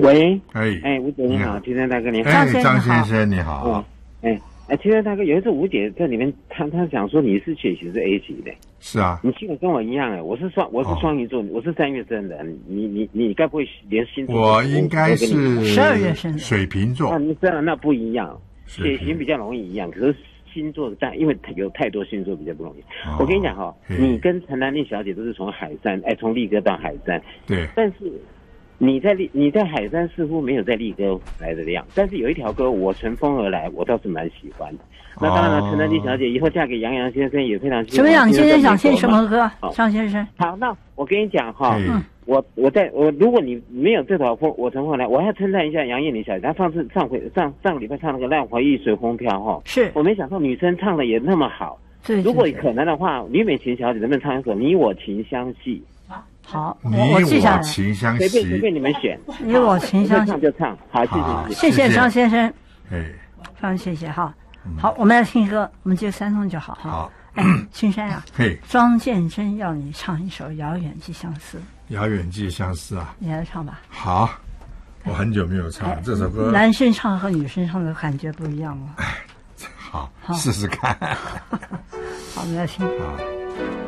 喂， 吴姐你好，青山大哥你好， 张先生你好， 青山大哥，有一次吴姐在里面，他讲说你是血型是 A 级的， 是啊， 你性格跟我一样我是双鱼座，我是3月生的，你该不会连星座？ 我应该是 12月生的， 水瓶座。 你知道那不一样，血型比较容易一样，可是星座因为有太多星座比较不容易。我跟你讲你跟陈兰丽小姐都是从海山，从立哥到海山， 对， 但是你在海山似乎没有在立哥来的样，但是有一条歌我乘风而来，我倒是蛮喜欢的。那当然了，陈兰丽小姐以后嫁给杨洋先生也非常喜欢。 什么杨先生想听什么歌？张先生， 好，那我跟你讲我如果你没有这条歌，我乘风而来，我还要称赞一下杨燕妮小姐，她上个礼拜唱那个《浪花易随风飘》 是我没想到女生唱的也那么好。 对， 如果可能的话，吕美琴小姐能不能唱一首《你我情相系》？ 好， 我记下来。 随便你们选。 你我情相系， 唱就唱。好， 谢谢张先生。 非常谢谢哈。好，我们来听歌，我们接3通就好哈。 好， 青山啊，庄建真要你唱一首《遥远寄相思》。 遥远寄相思啊， 你来唱吧。 好，我很久没有唱这首歌。 男生唱和女生唱的感觉不一样哦。 好，试试看。 好，我们来听。 好。